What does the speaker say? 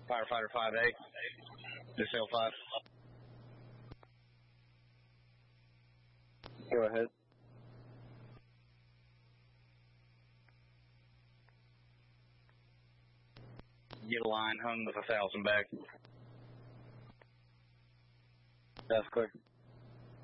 Firefighter 5A, Cell 5. Go ahead. Get a line hung with 1,000 back. That's clear.